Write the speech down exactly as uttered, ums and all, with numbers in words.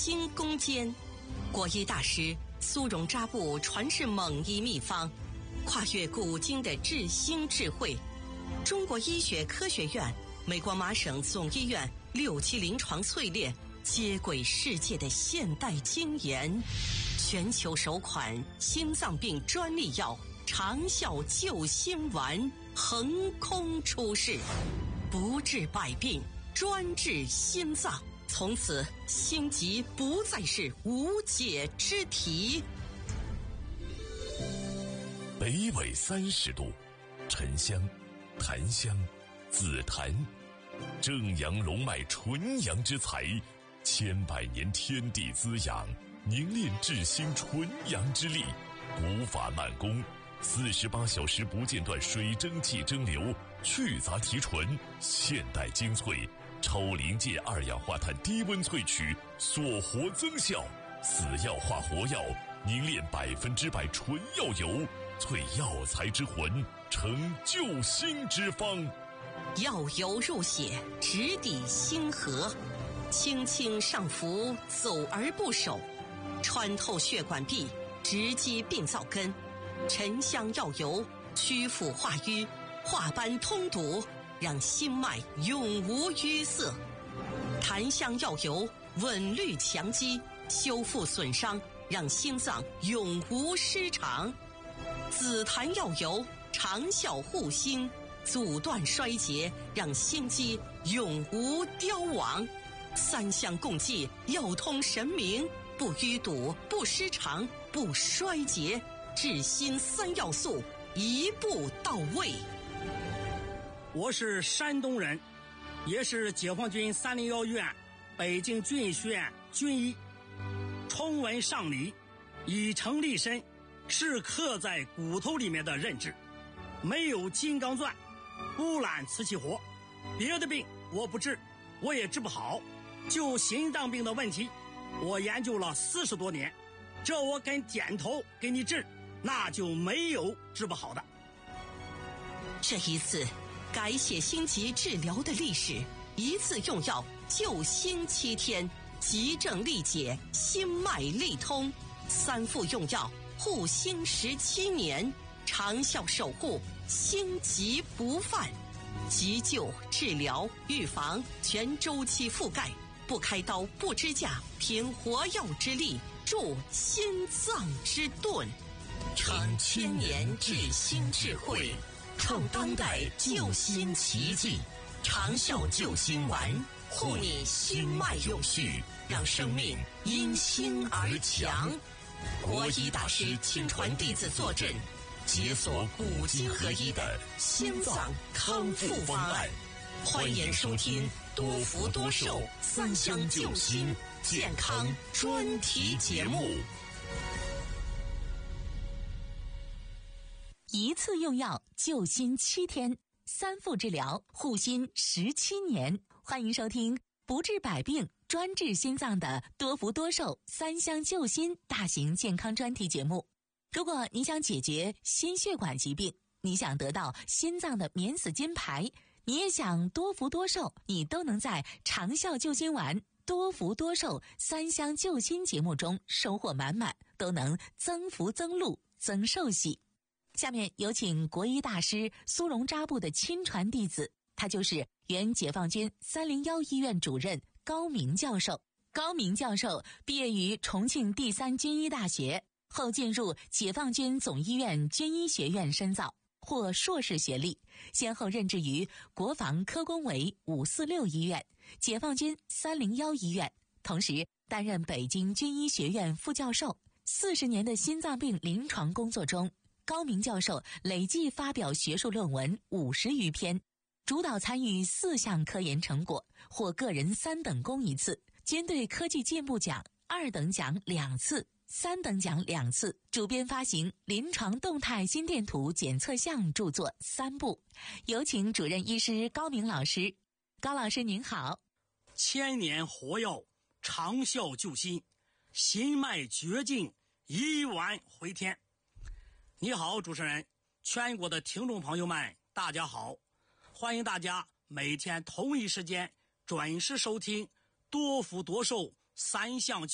心攻坚。国医大师苏荣扎布传世猛医秘方，跨越古今的治心智慧。中国医学科学院、美国麻省总医院六期临床淬炼，接轨世界的现代精研。全球首款心脏病专利药长效救心丸横空出世，不治百病，专治心脏。从此心疾不再是无解之题。 北纬三十度，沉香、檀香、紫檀，正阳龙脉纯阳之材，千百年天地滋养，凝练治心纯阳之力，古法慢工，四十八小时不间断水蒸气蒸馏，去杂提纯，现代精粹，超临界二氧化碳低温萃取，锁活增效，死药化活药，凝练百分之百纯药油，萃药材之魂，成救心之方。 药油入血，直抵心河，轻轻上浮，走而不守，穿透血管壁，直击病灶根。沉香药油祛腐化瘀，化斑通堵，让心脉永无淤塞。檀香药油稳律强肌，修复损伤，让心脏永无失常。紫檀药油长效护心，阻断衰竭，让心肌永无凋亡。三香共济，药通神明，不淤堵，不失常，不衰竭，治心三要素一步到位。 我是山东人，也是解放军三零一医院北京军医学院军医。崇文尚理，以诚立身，是刻在骨头里面的认知。没有金刚钻，不揽瓷器活。别的病我不治，我也治不好。就心脏病的问题，我研究了四十多年，这我跟点头给你治，那就没有治不好的。 这一次改写心疾治疗的历史，一次用药救心七天，急症力解，心脉力通，三副用药护心十七年，长效守护，心疾不犯。急救、治疗、预防全周期覆盖，不开刀不支架，凭活药之力助心脏之盾， 承千年治心智慧，创当代救心奇迹。长效救心丸，护你心脉有序，让生命因心而强。国医大师亲传弟子坐镇，解锁古今合一的心脏康复方案。欢迎收听多福多寿三香救心健康专题节目。 一次用药救心七天，三副治疗护心十七年。欢迎收听不治百病专治心脏的多福多寿三香救心大型健康专题节目。如果你想解决心血管疾病，你想得到心脏的免死金牌，你也想多福多寿，你都能在长效救心丸、多福多寿三香救心节目中收获满满，都能增福增禄增寿喜。下面有请国医大师苏荣扎布的亲传弟子，他就是原解放军三零一医院主任高明教授。高明教授毕业于重庆第三军医大学，后进入解放军总医院军医学院深造，获硕士学历，先后任职于国防科工委五四六医院、解放军三零一医院，同时担任北京军医学院副教授。四十年的心脏病临床工作中，高明教授累计发表学术论文五十余篇，主导参与四项科研成果，获个人三等功一次，军队科技进步奖二等奖两次，三等奖两次，主编发行临床动态心电图检测项著作三部。有请主任医师高明老师。高老师您好。 千年活药，长效救心，心脉绝境，一丸回天。你好，主持人，全国的听众朋友们，大家好，欢迎大家每天同一时间准时收听多福多寿三项